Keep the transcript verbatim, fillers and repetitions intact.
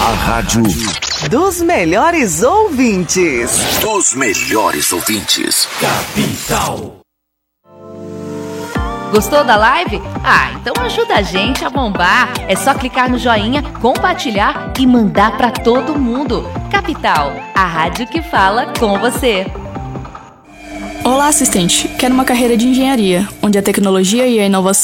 A rádio dos melhores ouvintes. Dos melhores ouvintes. Capital. Gostou da live? Ah, então ajuda a gente a bombar. É só clicar no joinha, compartilhar e mandar pra todo mundo. Capital, a rádio que fala com você. Olá, assistente. Quero uma carreira de engenharia, onde a tecnologia e a inovação